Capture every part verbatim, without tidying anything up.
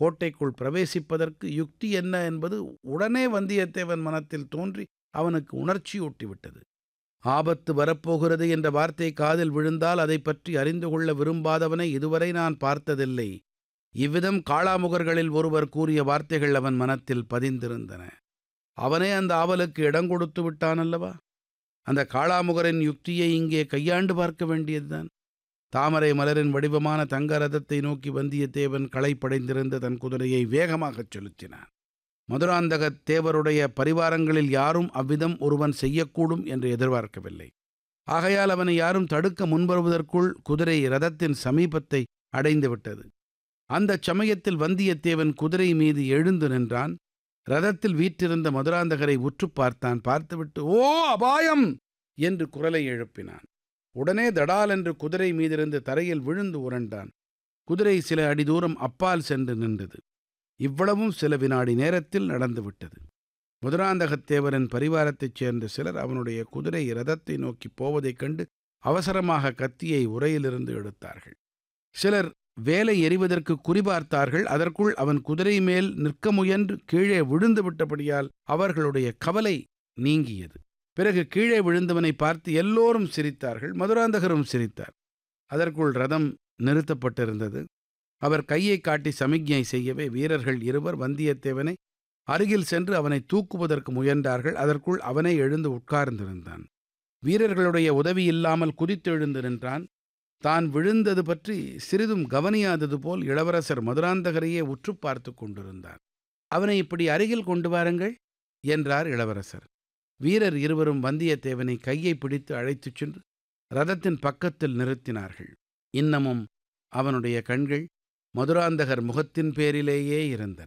கோட்டைக்குள் பிரவேசிப்பதற்கு யுக்தி என்ன என்பது உடனே வந்தியத்தேவன் மனத்தில் தோன்றி அவனுக்கு உணர்ச்சியூட்டிவிட்டது. ஆபத்து வரப்போகிறது என்ற வார்த்தை காதில் விழுந்தால் அதைப் பற்றி அறிந்து கொள்ள விரும்பாதவனை இதுவரை நான் பார்த்ததில்லை. இவ்விதம் காளாமுகர்களில் ஒருவர் கூறிய வார்த்தைகள் அவன் மனத்தில் பதிந்திருந்தன. அவனே அந்த ஆவலுக்கு இடங்கொடுத்து விட்டான் அல்லவா? அந்த காளாமுகரின் யுக்தியை இங்கே கையாண்டு பார்க்க வேண்டியதுதான். தாமரை மலரின் வடிவமான தங்க ரதத்தை நோக்கி வந்தியத்தேவன் களைப்படைந்திருந்த தன் குதிரையை வேகமாகச் செலுத்தினான். மதுராந்தகத் தேவருடைய பரிவாரங்களில் யாரும் அவ்விதம் ஒருவன் செய்யக்கூடும் என்று எதிர்பார்க்கவில்லை. ஆகையால் அவனை யாரும் தடுக்க முன்வருவதற்குள் குதிரை ரதத்தின் சமீபத்தை அடைந்து விட்டது. அந்தச் சமயத்தில் வந்தியத்தேவன் குதிரை மீது எழுந்து நின்றான். ரதத்தில் வீற்றிருந்த மதுராந்தகரை உற்று பார்த்தான். பார்த்துவிட்டு, "ஓ அபாயம்!" என்று குரலை எழுப்பினான். உடனே தடால் என்று குதிரை மீதிருந்து தரையில் விழுந்து உருண்டான். குதிரை சில அடி தூரம் அப்பால் சென்று நின்றது. இவ்வளவும் சில வினாடி நேரத்தில் நடந்துவிட்டது. மதுராந்தகத்தேவரின் பரிவாரத்தைச் சேர்ந்த சிலர் அவனுடைய குதிரை ரதத்தை நோக்கி போவதைக் கண்டு அவசரமாக கத்தியை உறையிலிருந்து எடுத்தார்கள். சிலர் வேலை எறிவதற்கு குறிபார்த்தார்கள். அதற்குள் அவன் குதிரை மேல் நிற்க முயன்று கீழே விழுந்து விட்டபடியால் அவர்களுடைய கவலை நீங்கியது. பிறகு கீழே விழுந்தவனை பார்த்து எல்லோரும் சிரித்தார்கள். மதுராந்தகரும் சிரித்தார். அதற்குள் ரதம் நிறுத்தப்பட்டிருந்தது. அவர் கையை காட்டி சமிக்ஞை செய்யவே வீரர்கள் இருவர் வந்தியத்தேவனை அருகில் சென்று அவனை தூக்குவதற்கு முயன்றார்கள். அதற்குள் அவனை எழுந்து உட்கார்ந்திருந்தான். வீரர்களுடைய உதவி இல்லாமல் குதித்தெழுந்து நின்றான். தான் விழுந்தது பற்றி சிறிதும் கவனியாதது போல் இளவரசர் மதுராந்தகரையே உற்று பார்த்து கொண்டிருந்தார். "அவனை இப்படி அருகில் கொண்டு வாருங்கள்" என்றார் இளவரசர். வீரர் இருவரும் வந்தியத்தேவனை கையை பிடித்து அழைத்துச் சென்று ரதத்தின் பக்கத்தில் நிறுத்தினார்கள். இன்னமும் அவனுடைய கண்கள் மதுராந்தகர் முகத்தின் பேரிலேயே இருந்தன.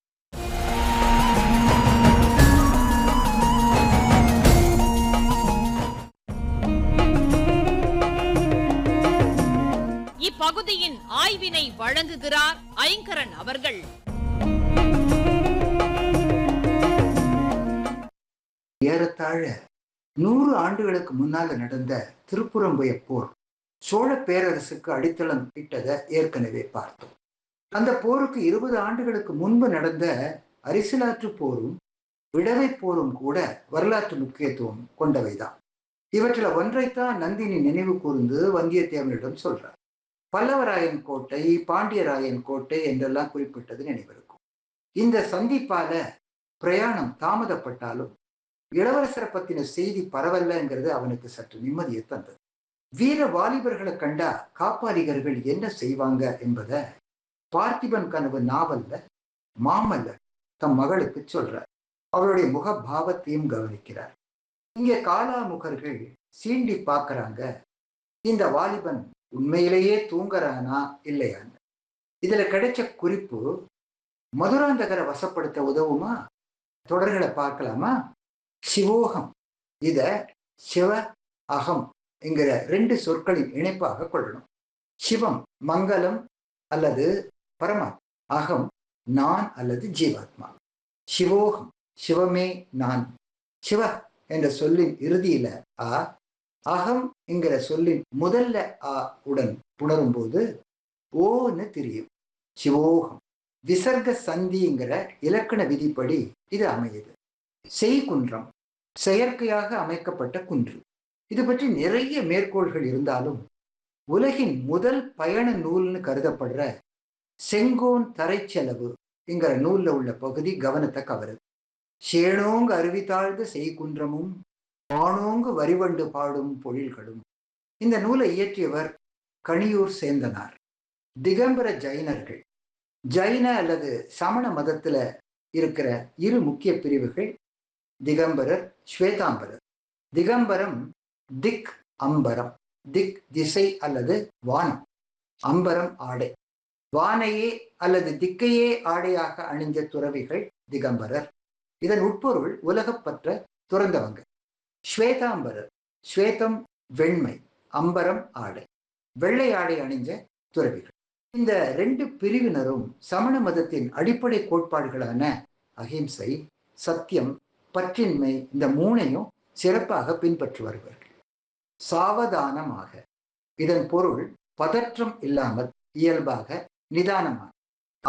இப்பகுதியின் ஆய்வினை வழங்குகிறார் ஐங்கரன் அவர்கள். ஏறத்தாழ நூறு ஆண்டுகளுக்கு முன்னால நடந்த திருப்புறம்புய போர் சோழ பேரரசுக்கு அடித்தளம் இட்டதை ஏற்கனவே பார்த்தோம். அந்த போருக்கு இருபது ஆண்டுகளுக்கு முன்பு நடந்த அரிசிலாற்று போரும் விடவை போரும் கூட வரலாற்று முக்கியத்துவம் கொண்டவைதான். இவற்றில் ஒன்றைத்தான் நந்தினி நினைவு கூர்ந்து வந்தியத்தேவனிடம் சொல்றார். பல்லவராயன் கோட்டை, பாண்டியராயன் கோட்டை என்றெல்லாம் குறிப்பிட்டது நினைவிருக்கும். இந்த சந்திப்பால பிரயாணம் தாமதப்பட்டாலும் இளவரசரை பத்தின செய்தி பரவல்லங்கிறது அவனுக்கு சற்று நிம்மதியை தந்தது. வீர வாலிபர்களை கண்டா காப்பாளிகர்கள் என்ன செய்வாங்க என்பதை பார்த்திபன் கனவு நாவல்ல மாமல்லர் தம் மகளுக்கு சொல்றார். அவருடைய முக பாவத்தையும் கவனிக்கிறார். இங்கே காளாமுகர்கள் சீண்டி பார்க்கறாங்க, இந்த வாலிபன் உண்மையிலேயே தூங்குறானா இல்லையான்னு. இதுல கிடைச்ச குறிப்பு மதுராந்தகரை வசப்படுத்த உதவுமா? தொடர்களை பார்க்கலாமா? சிவோகம், இத சிவ அகம் என்கிற ரெண்டு சொற்களின் இணைப்பாக கொள்ளணும். சிவம் மங்களம் அல்லது பரமாத்மா, அகம் நான் அல்லது ஜீவாத்மா. சிவோகம் சிவமே நான். சிவ என்ற சொல்லின் இறுதியில ஆ, அகம் என்கிற சொல்லின் முதல்ல ஆ உடன் புணரும் போது ஓன்னு தெரியும். சிவோகம். விசர்க சந்திங்கிற இலக்கண விதிப்படி இது அமையுது. செய்குன்றம், செயற்கையாக அமைக்கப்பட்ட குன்று. இது பற்றி நிறைய மேற்கோள்கள் இருந்தாலும் உலகின் முதல் பயண நூல்னு கருதப்படுற செங்கோன் தரைச்செலவு என்கிற நூல்ல உள்ள பகுதி கவனத்தை கவருது. சேனோங்கு அருவி தாழ்ந்த செய்குன்றமும் வானோங்கு வரிவண்டு பாடும் பொழில்களும். இந்த நூலை இயற்றியவர் கணியூர் சேந்தனார். திகம்பர ஜைனர்கள், ஜைன அல்லது சமண மதத்துல இருக்கிற இரு முக்கிய பிரிவுகள் திகம்பரர், ஸ்வேதாம்பரர். திகம்பரம் திக் அம்பரம், திக் திசை அல்லது வானம், அம்பரம் ஆடை. வானையே அல்லது திக்கையே ஆடையாக அணிஞ்ச துறவிகள் திகம்பரர். இதன் உட்பொருள் உலகப்பற்ற துறந்தவங்க. ஸ்வேதாம்பரர், ஸ்வேதம் வெண்மை, அம்பரம் ஆடை, வெள்ளை ஆடை அணிஞ்ச துறவிகள். இந்த ரெண்டு பிரிவினரும் சமண மதத்தின் அடிப்படை கோட்பாடுகளான அஹிம்சை, சத்தியம், பற்றின்மை, இந்த மூணையும் சிறப்பாக பின்பற்றி வருவார்கள். சாவதானமாக, இதன் பொருள் பதற்றம் இல்லாமல் இயல்பாக நிதானமாக.